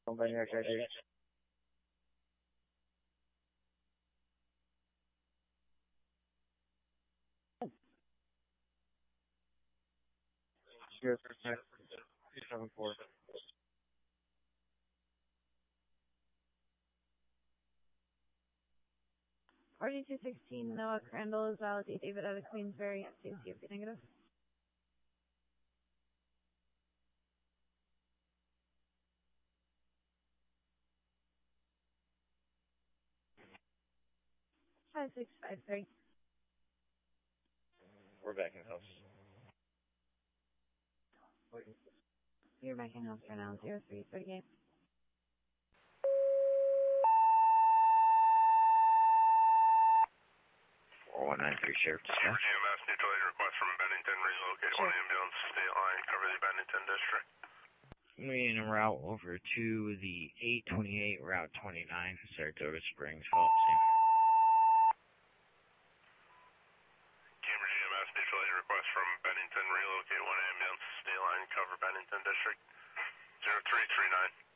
274. RD216 Noah Crandall is validate David out of Queensbury at CCFP negative. Five six five three. We're back in house. You're back in house for now. 0338. 4193 Sheriff Dispatch. GMS, neutral aid request from Bennington, relocate one ambulance, state line, cover the Bennington district. We en route over to the 828 Route 29, Saratoga Springs, Phelps. Cambridge GMS, neutral aid request from Bennington, relocate one ambulance, state line, cover Bennington district. 0339.